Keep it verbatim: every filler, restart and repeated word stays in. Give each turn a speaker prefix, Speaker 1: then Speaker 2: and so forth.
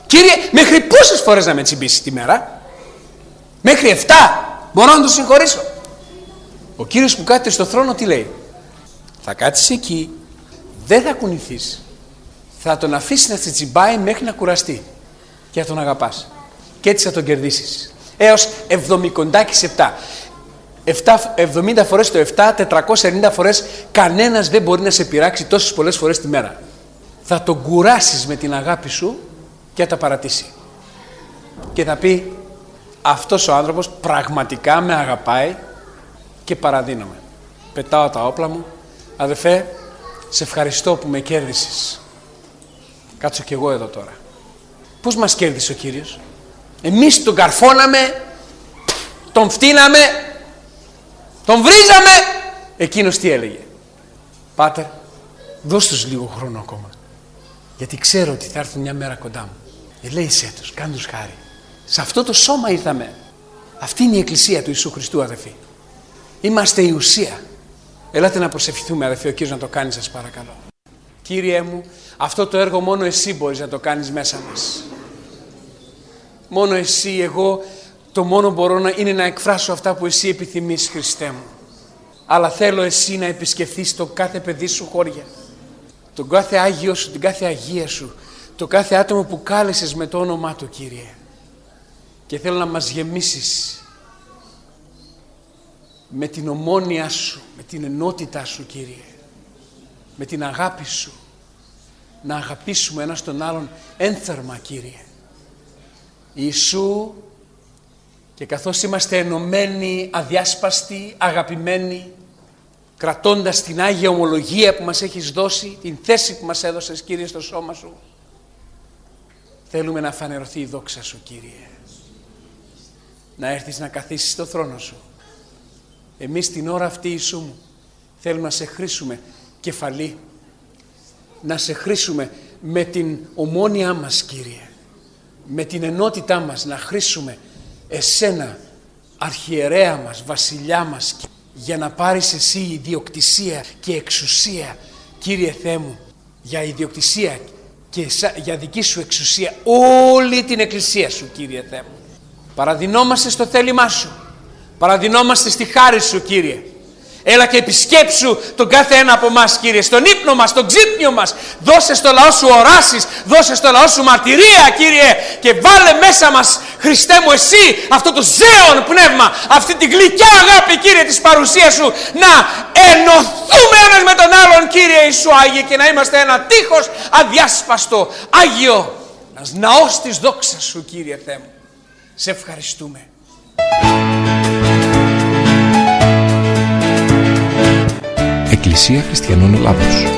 Speaker 1: Κύριε, μέχρι πόσες φορές να με τσιμπήσει τη μέρα? Μέχρι εφτά? Μπορώ να το συγχωρήσω? Ο Κύριος που κάθεται στο θρόνο τι λέει? Θα κάτσεις εκεί, δεν θα κουνηθείς, θα τον αφήσεις να σε τσιμπάει μέχρι να κουραστεί και θα τον αγαπάς. Και έτσι θα τον κερδίσεις. Έως εβδομηκοντάκης επτά. εβδομήντα φορές το επτά, τετρακόσιες ενενήντα φορές, κανένας δεν μπορεί να σε πειράξει τόσες πολλές φορές τη μέρα. Θα τον κουράσεις με την αγάπη σου και θα τα παρατήσει. Και θα πει, αυτός ο άνθρωπος πραγματικά με αγαπάει και παραδίνομαι. Πετάω τα όπλα μου. Αδελφέ, σε ευχαριστώ που με κέρδισες. Κάτσω κι εγώ εδώ τώρα. Πώς μας κέρδισε ο Κύριος? Εμείς τον καρφώναμε, τον φτύναμε, τον βρίζαμε. Εκείνος τι έλεγε? Πάτερ, δώσ' τους λίγο χρόνο ακόμα, γιατί ξέρω ότι θα έρθουν μια μέρα κοντά μου. Ελέησέ τους, κάνε τους χάρη. Σε αυτό το σώμα ήρθαμε. Αυτή είναι η εκκλησία του Ιησού Χριστού, αδελφοί. Είμαστε η ουσία. Ελάτε να προσευχηθούμε, αδελφοί, ο Κύριος να το κάνει, σας παρακαλώ. Κύριε μου, αυτό το έργο μόνο εσύ μπορείς να το κάνεις μέσα μας. Μόνο εσύ, εγώ το μόνο μπορώ να είναι να εκφράσω αυτά που εσύ επιθυμείς, Χριστέ μου. Αλλά θέλω εσύ να επισκεφθείς το κάθε παιδί σου χώρια, τον κάθε Άγιο σου, την κάθε Αγία σου, το κάθε άτομο που κάλεσες με το όνομά του, Κύριε. Και θέλω να μας γεμίσεις με την ομόνοια σου, με την ενότητά σου, Κύριε, με την αγάπη σου, να αγαπήσουμε ένας τον άλλον ένθερμα, Κύριε Ιησού. Και καθώς είμαστε ενωμένοι, αδιάσπαστοι, αγαπημένοι, κρατώντας την Άγια Ομολογία που μας έχεις δώσει, την θέση που μας έδωσες, Κύριε, στο σώμα σου, θέλουμε να φανερωθεί η δόξα σου, Κύριε. Να έρθεις να καθίσεις στο θρόνο σου. Εμείς την ώρα αυτή, Ιησού μου, θέλουμε να σε χρήσουμε κεφαλή, να σε χρήσουμε με την ομόνια μας, Κύριε, με την ενότητά μας, να χρήσουμε εσένα, αρχιερέα μας, βασιλιά μας, για να πάρεις εσύ ιδιοκτησία και εξουσία, Κύριε Θεέ μου, για ιδιοκτησία και για δική σου εξουσία όλη την εκκλησία σου, Κύριε Θεέ μου. Παραδεινόμαστε στο θέλημά σου, παραδεινόμαστε στη χάρη σου, Κύριε. Έλα και επισκέψου τον κάθε ένα από εμάς, Κύριε, στον ύπνο μας, στον ξύπνιο μας. Δώσε στο λαό σου οράσεις, δώσε στο λαό σου μαρτυρία, Κύριε, και βάλε μέσα μας, Χριστέ μου, εσύ αυτό το ζέον πνεύμα, αυτή την γλυκιά αγάπη, Κύριε, της παρουσίας σου, να ενωθούμε ένας με τον άλλον, Κύριε Ιησού Άγιε, και να είμαστε ένα τείχος αδιάσπαστο, Άγιο, ένας ναός της δόξας σου, Κύριε Θεέ μου. Σε ευχαριστούμε.
Speaker 2: Εκκλησία Χριστιανών Ελλάδος.